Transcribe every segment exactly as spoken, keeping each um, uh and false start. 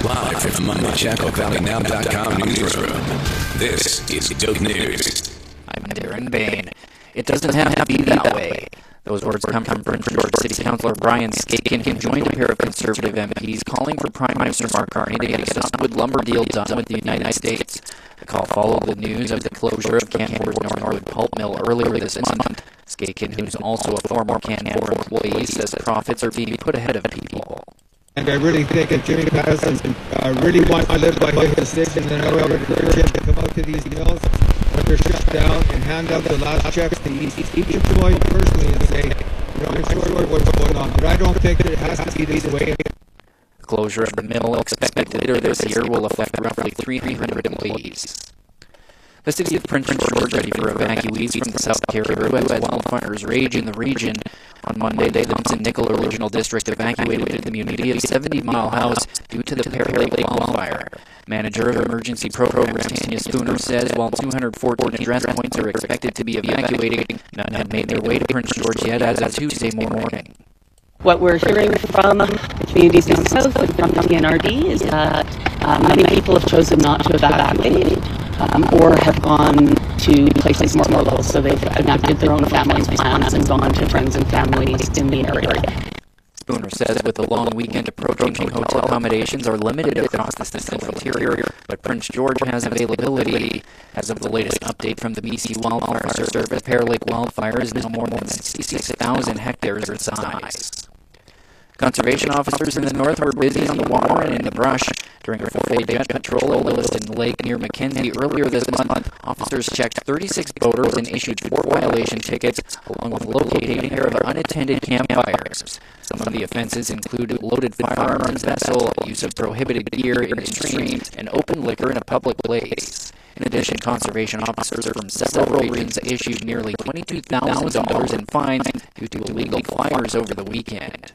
Live from the Chaco Valley Now dot com newsroom, this is Dope News. I'm Darren Bain. It doesn't have to be that way. Those words come from Prince George City Councilor Brian Skaken, who joined a pair of Conservative M Ps calling for Prime Minister Mark Carney to get a softwood lumber deal done with the United States. The call followed the news of the closure of Canfor's Northwood Pulp Mill earlier this month. Skaken, who's also a former Canfor employee, says profits are being put ahead of people. And I really think if Jimmy Patterson uh, really wants to live by his decision, then I would encourage him to come out to these mills when they're shut down and hand out the last checks to each, each employee personally and say, you know, I'm sure what's going on, but I don't think that it has to be this way. The closure of the mill, expected later this year, will affect roughly three hundred employees. The city of Prince George ready for evacuees from the South Caribou as wildfires rage in the region. On Monday, the Thompson Nickel Regional District evacuated the community of seventy Mile House due to the Pear Lake wildfire. Manager of Emergency Programs Tanya Spooner says while two hundred fourteen address points are expected to be evacuated, none have made their way to Prince George yet as of Tuesday morning. What we're hearing from communities down south and from T N R D is that uh, many people have chosen not to evacuate um, or have gone to places more local, so they've enacted their own family plans and gone to friends and families in the area. Spooner says with the long weekend approaching, hotel accommodations are limited across the central interior, but Prince George has availability. As of the latest update from the B C Wildfire Service, Pear Lake wildfire is now more than sixty-six thousand hectares in size. Conservation officers in the north were busy on the water and in the brush. During a four-day jet patrol at Williston Lake near Mackenzie earlier this month, officers checked thirty-six boaters and issued four violation tickets, along with locating a pair of unattended campfires. Some of the offenses include loaded firearms vessel, use of prohibited gear in the stream, and open liquor in a public place. In addition, conservation officers from several regions issued nearly twenty-two thousand dollars in fines due to illegal fires over the weekend.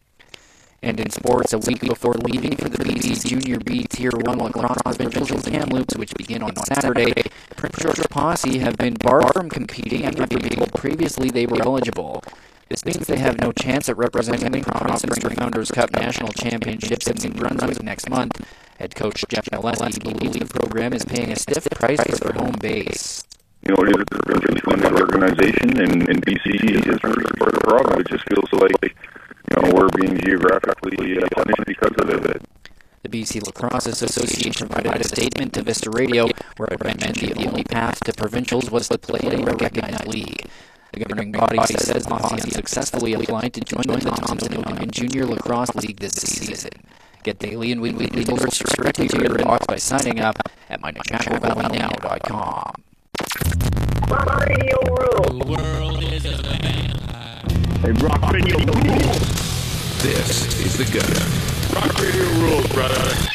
And in sports, a week before leaving for the B C Junior B Tier one lacrosse provincials Kamloops, which begin on Saturday, Prince George Posse have been barred from competing after being told previously they were eligible. This means they have no chance at representing the province during Founders Cup National Championships in New Brunswick next month. Head coach Jeff Naleski believes the program is paying a stiff price for their home base. You know, it is a provincially funded organization, and, and B C is for the province. It just feels like, you know, we're being geographically uh, punished because of it. The B C Lacrosse Association provided a statement to Vista Radio where it mentioned the only path to provincials was to play in a recognized league. The governing body says the Posse successfully applied to join the Thompson Oregon Junior Lacrosse League this season. Get daily and weekly alerts directly to your inbox by signing up at my chaco valley now dot com. Radio Rule. The world is a man. Hey, Rock Radio Rules. This is The Gutter. Rock Radio rules, brother.